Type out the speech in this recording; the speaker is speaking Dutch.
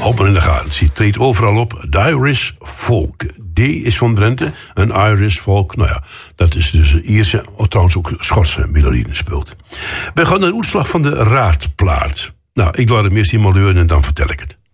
Houd maar in de gaten. Ze treedt overal op. De Irish Folk. D is van Drenthe. Een Irish Folk. Nou ja, dat is dus Ierse, trouwens ook Schotse melodieën speelt. We gaan naar de uitslag van de raadplaat. Nou, ik laat hem eerst eenmaal leuren en dan vertel ik het.